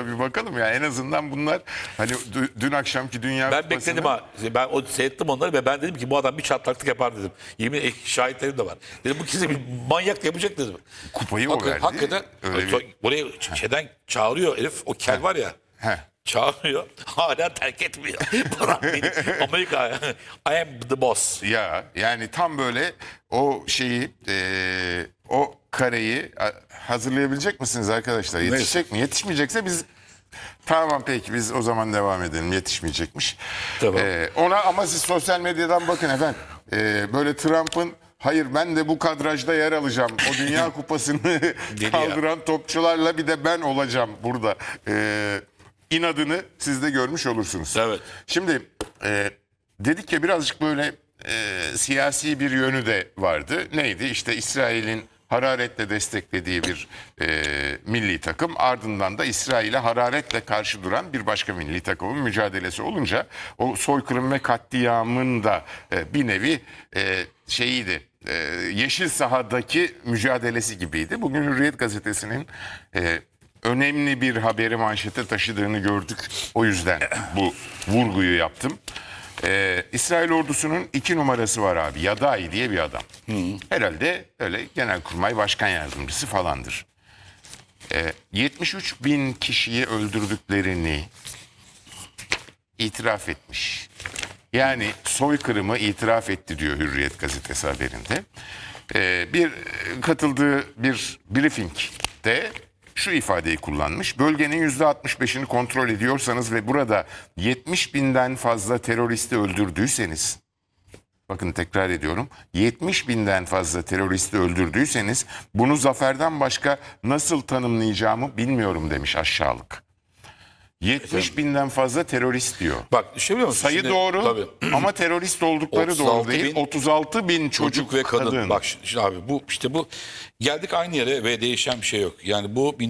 bir bakalım ya. En azından bunlar hani dün akşamki Dünya Ben Kupası'nda... bekledim ha. Ben seyrettim onları ve ben dedim ki bu adam bir çatlaklık yapar dedim. Yemin şahitlerim de var. Dedim bu kesin bir manyak yapacak dedim. Kupayı o verdi. Hakikaten buraya şeyden çağırıyor herif, o kel var ya. Heh. Çağırıyor. Hala terk etmiyor. Bırak beni. Amerika. I am the boss. Ya yani tam böyle o şeyi o kareyi hazırlayabilecek misiniz arkadaşlar? Yetişecek mi? Yetişmeyecekse biz tamam peki biz o zaman devam edelim. Yetişmeyecekmiş. Tamam. Ona ama siz sosyal medyadan bakın efendim. Böyle Trump'ın hayır ben de bu kadrajda yer alacağım. O Dünya Kupası'nı kaldıran topçularla bir de ben olacağım burada. İnadını siz de görmüş olursunuz. Evet. Şimdi dedik ya birazcık böyle siyasi bir yönü de vardı. Neydi? İşte İsrail'in hararetle desteklediği bir milli takım. Ardından da İsrail'e hararetle karşı duran bir başka milli takımın mücadelesi olunca o soykırım ve katliamın da bir nevi şeyiydi. Yeşil sahadaki mücadelesi gibiydi. Bugün Hürriyet gazetesinin önemli bir haberi manşete taşıdığını gördük. O yüzden bu vurguyu yaptım. İsrail ordusunun 2 numarası var abi. Yadai diye bir adam. Herhalde öyle Genelkurmay Başkan Yardımcısı falandır. 73 bin kişiyi öldürdüklerini itiraf etmiş. Yani soykırımı itiraf etti diyor Hürriyet gazetesi haberinde. Bir katıldığı bir briefingde şu ifadeyi kullanmış. Bölgenin %65'ini kontrol ediyorsanız ve burada 70 binden fazla teröristi öldürdüyseniz, bakın tekrar ediyorum, 70 binden fazla teröristi öldürdüyseniz bunu zaferden başka nasıl tanımlayacağımı bilmiyorum demiş aşağılık. 70 binden fazla terörist diyor. Bak şey biliyor musun? Sayı Şimdi, doğru tabii. ama terörist oldukları 36 doğru değil. 36 bin çocuk ve kadın. kadın. Bak şimdi abi bu işte bu geldik aynı yere ve değişen bir şey yok. Yani bu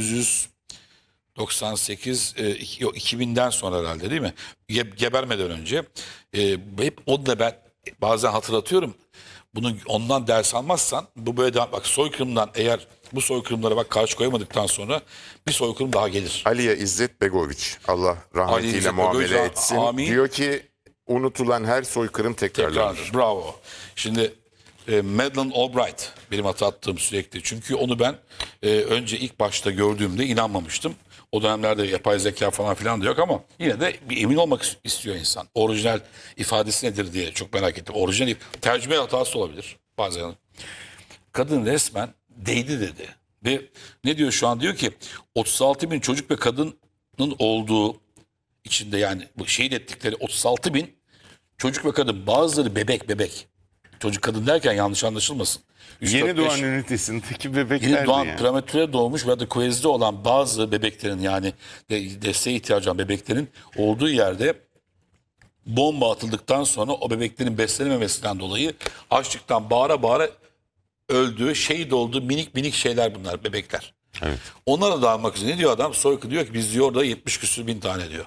1998 2000'den sonra herhalde değil mi? Gebermeden önce hep onu da ben bazen hatırlatıyorum. Bunu ondan ders almazsan bu böyle devam. Bak soykırımdan eğer bu soykırımlara bak karşı koyamadıktan sonra bir soykırım daha gelir. Aliye İzzet Begoviç Allah rahmetiyle İzzet muamele Begoviç, etsin. amin. Diyor ki unutulan her soykırım tekrarlanır. Bravo. Şimdi Madeleine Albright benim hatırlattığım sürekli. Çünkü onu ben önce ilk başta gördüğümde inanmamıştım. O dönemlerde yapay zeka falan filan da yok ama yine de bir emin olmak istiyor insan. Orijinal ifadesi nedir diye çok merak ettim. Orijinal tercüme hatası olabilir bazen. Kadın resmen değdi dedi. Ve ne diyor şu an? Diyor ki 36 bin çocuk ve kadının olduğu içinde yani bu şehit ettikleri 36 bin çocuk ve kadın, bazıları bebek. Çocuk kadın derken yanlış anlaşılmasın. Yeni doğan ünitesindeki bebekler Yeni doğan yani. prematüre doğmuş veya da kuvezde olan bazı bebeklerin yani desteğe ihtiyacı olan bebeklerin olduğu yerde bomba atıldıktan sonra o bebeklerin beslenememesinden dolayı açlıktan bağıra bağıra öldüğü, şehit olduğu minik şeyler bunlar, bebekler. Evet. Onlara dağılmak üzere ne diyor adam? Soykırım diyor ki biz diyor orada 70 küsur bin tane diyor.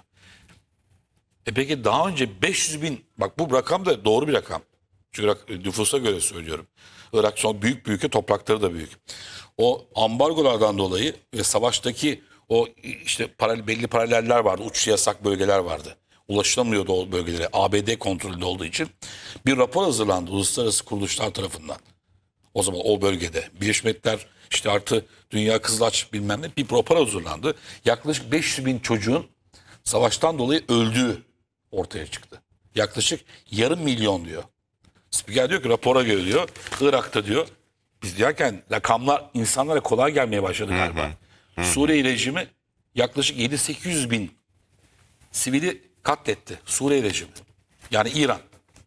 Peki daha önce 500 bin, bak bu rakam da doğru bir rakam. Çünkü nüfusa göre söylüyorum. Irak son büyük toprakları da büyük. O ambargolardan dolayı ve savaştaki o işte belli paraleller vardı. Uçuş yasak bölgeler vardı. Ulaşılamıyordu o bölgelere. ABD kontrolünde olduğu için bir rapor hazırlandı uluslararası kuruluşlar tarafından. O zaman o bölgede Birleşmiş Milletler işte artı Dünya Kızılaç bilmem ne bir rapor hazırlandı. Yaklaşık 500 bin çocuğun savaştan dolayı öldüğü ortaya çıktı. Yaklaşık yarım milyon diyor. Spiker diyor ki rapora göre diyor Irak'ta diyor biz derken rakamlar insanlara kolay gelmeye başladı galiba. Suriye rejimi yaklaşık 7-800 bin sivili katletti. Suriye rejimi. Yani İran.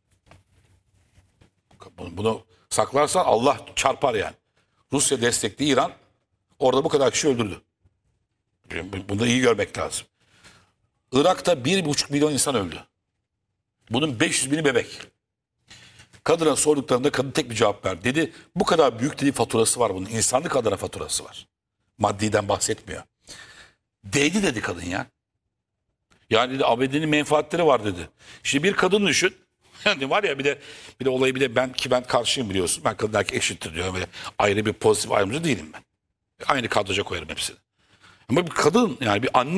Bunu saklarsan Allah çarpar yani. Rusya destekli İran orada bu kadar kişi öldürdü. Bunu da iyi görmek lazım. Irak'ta 1,5 milyon insan öldü. Bunun 500 bini bebek. Kadına sorduklarında kadın tek bir cevap verdi. Dedi bu kadar büyük dedi faturası var bunun. İnsanlık adına faturası var. Maddiden bahsetmiyor. Değdi dedi kadın ya. Yani dedi ABD'nin menfaatleri var dedi. Şimdi bir kadın düşün. Yani var ya bir de olayı ben karşıyım biliyorsun. Ben kadın erkek eşittir diyorum. Böyle ayrı bir pozitif ayrımcı değilim ben. Aynı kadraja koyarım hepsini. Ama bir kadın yani bir anne